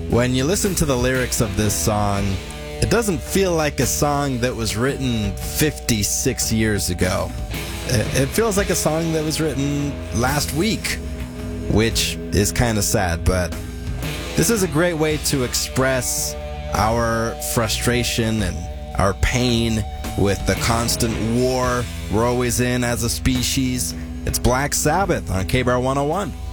When you listen to the lyrics of this song, it doesn't feel like a song that was written 56 years ago. It feels like a song that was written last week, which is kind of sad, but this is a great way to express our frustration and our pain with the constant war we're always in as a species. It's Black Sabbath on KBAR 101.